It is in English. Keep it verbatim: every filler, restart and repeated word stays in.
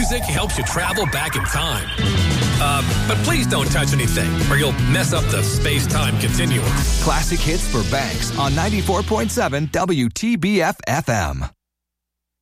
music helps you travel back in time. Uh, but please don't touch anything, or you'll mess up the space-time continuum. Classic hits for Banks on ninety-four point seven W T B F F M.